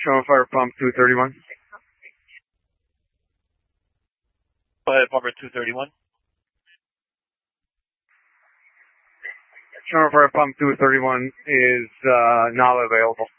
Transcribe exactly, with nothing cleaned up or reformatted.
Showing fire pump two thirty-one. Go ahead, pumper two thirty-one. Showing fire pump two thirty-one is uh, not available.